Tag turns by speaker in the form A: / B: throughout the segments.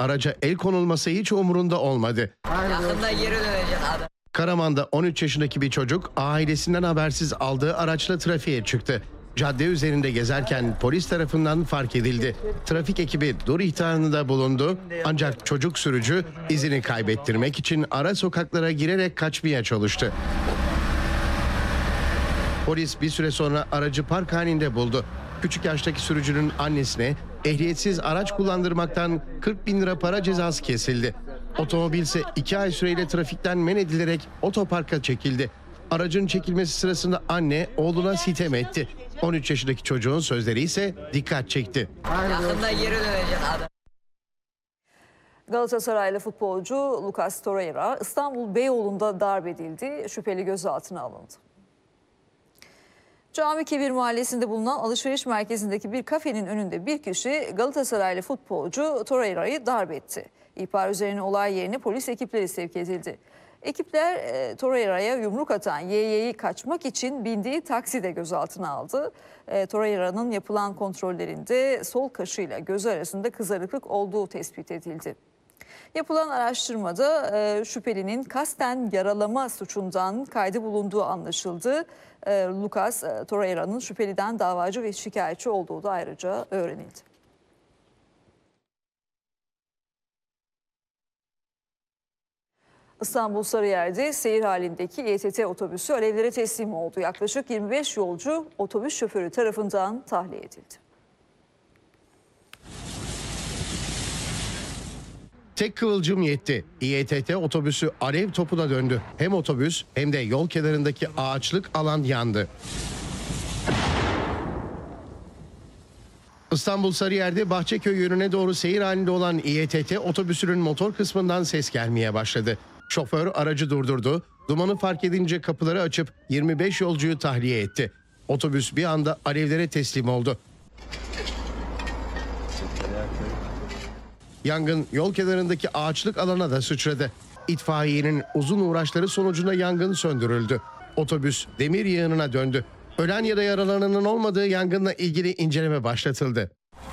A: araca el konulması hiç umurunda olmadı.
B: Yakında geri dönecek adam.
A: Karaman'da 13 yaşındaki bir çocuk ailesinden habersiz aldığı araçla trafiğe çıktı. Cadde üzerinde gezerken polis tarafından fark edildi. Trafik ekibi dur ihtarında bulundu. Ancak çocuk sürücü izini kaybettirmek için ara sokaklara girerek kaçmaya çalıştı. Polis bir süre sonra aracı park halinde buldu. Küçük yaştaki sürücünün annesine ehliyetsiz araç kullandırmaktan 40 bin lira para cezası kesildi. Otomobil ise 2 ay süreyle trafikten men edilerek otoparka çekildi. Aracın çekilmesi sırasında anne oğluna sitem etti. 13 yaşındaki çocuğun sözleri ise dikkat çekti.
B: Yakında geri dönecek adam.
C: Galatasaraylı futbolcu Lucas Torreira İstanbul Beyoğlu'nda darp edildi. Şüpheli gözaltına alındı. Camikebir Mahallesi'nde bulunan alışveriş merkezindeki bir kafenin önünde bir kişi Galatasaraylı futbolcu Torreira'yı darp etti. İhbar üzerine olay yerine polis ekipleri sevk edildi. Ekipler Torreira'ya yumruk atan YY'yi kaçmak için bindiği takside gözaltına aldı. Torreira'nın yapılan kontrollerinde sol kaşıyla gözü arasında kızarıklık olduğu tespit edildi. Yapılan araştırmada şüphelinin kasten yaralama suçundan kaydı bulunduğu anlaşıldı. Lucas Torreira'nın şüpheliden davacı ve şikayetçi olduğu da ayrıca öğrenildi. İstanbul Sarıyer'de seyir halindeki İETT otobüsü alevlere teslim oldu. Yaklaşık 25 yolcu otobüs şoförü tarafından tahliye edildi.
A: Tek kıvılcım yetti. İETT otobüsü alev topuna döndü. Hem otobüs hem de yol kenarındaki ağaçlık alan yandı. İstanbul Sarıyer'de Bahçeköy yönüne doğru seyir halinde olan İETT otobüsünün motor kısmından ses gelmeye başladı. Şoför aracı durdurdu. Dumanı fark edince kapıları açıp 25 yolcuyu tahliye etti. Otobüs bir anda alevlere teslim oldu. Yangın yol kenarındaki ağaçlık alana da sıçradı. İtfaiyenin uzun uğraşları sonucunda yangın söndürüldü. Otobüs demir yığınına döndü. Ölen ya da yaralananın olmadığı yangınla ilgili inceleme başlatıldı.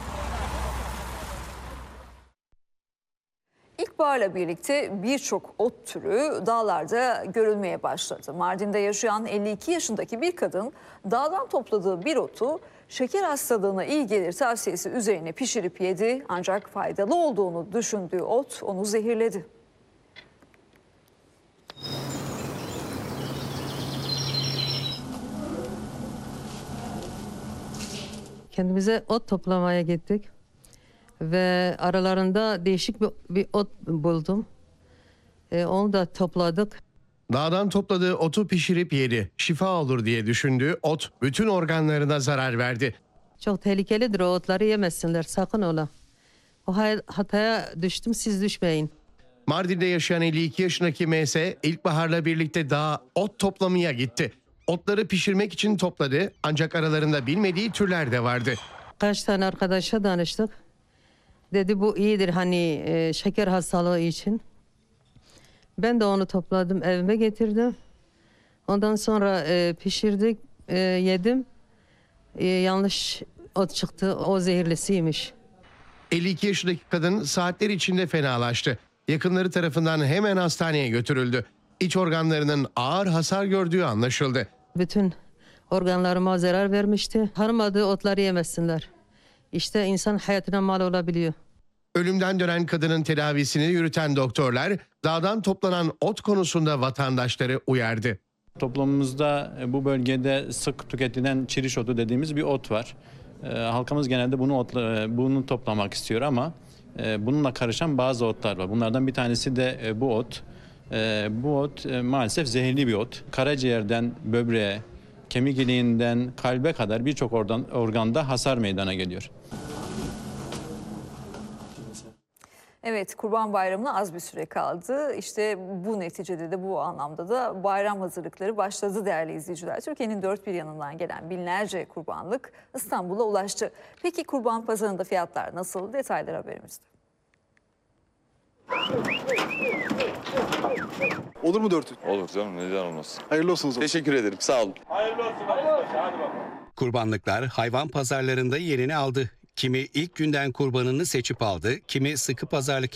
C: İlkbaharla birlikte birçok ot türü dağlarda görülmeye başladı. Mardin'de yaşayan 52 yaşındaki bir kadın dağdan topladığı bir otu şeker hastalığına iyi gelir tavsiyesi üzerine pişirip yedi. Ancak faydalı olduğunu düşündüğü ot onu zehirledi.
D: Kendimize ot toplamaya gittik ve aralarında değişik bir ot buldum. Onu da topladık.
A: Dağdan topladığı otu pişirip yedi. Şifa olur diye düşündüğü ot bütün organlarına zarar verdi.
D: Çok tehlikelidir, o otları yemesinler, sakın ola. O hataya düştüm, siz düşmeyin.
A: Mardin'de yaşayan 52 yaşındaki MS ilkbaharla birlikte dağa ot toplamaya gitti. Otları pişirmek için topladı ancak aralarında bilmediği türler de vardı.
D: Kaç tane arkadaşa danıştık. Dedi bu iyidir hani şeker hastalığı için. Ben de onu topladım, evime getirdim. Ondan sonra pişirdik, yedim. Yanlış ot çıktı, o zehirlisiymiş.
A: 52 yaşındaki kadın saatler içinde fenalaştı. Yakınları tarafından hemen hastaneye götürüldü. İç organlarının ağır hasar gördüğü anlaşıldı.
D: Bütün organlarıma zarar vermişti. Tanımadığı otları yemesinler. İşte insan hayatına mal olabiliyor.
A: Ölümden dönen kadının tedavisini yürüten doktorlar dağdan toplanan ot konusunda vatandaşları uyardı.
E: Toplumumuzda bu bölgede sık tüketilen çiriş otu dediğimiz bir ot var. Halkımız genelde bunu toplamak istiyor ama bununla karışan bazı otlar var. Bunlardan bir tanesi de bu ot. Bu ot maalesef zehirli bir ot. Karaciğerden böbreğe, kemik iliğinden kalbe kadar birçok organda hasar meydana geliyor.
C: Evet, Kurban Bayramı'na az bir süre kaldı. İşte bu neticede de bu anlamda da bayram hazırlıkları başladı değerli izleyiciler. Türkiye'nin dört bir yanından gelen binlerce kurbanlık İstanbul'a ulaştı. Peki kurban pazarında fiyatlar nasıl? Detaylar haberimizde.
F: Olur mu 400?
G: Olur canım, neden olmasın.
F: Hayırlı olsun o zaman.
G: Teşekkür ederim, sağ olun.
H: Kurbanlıklar hayvan pazarlarında yerini aldı. Kimi ilk günden kurbanını seçip aldı, kimi sıkı pazarlık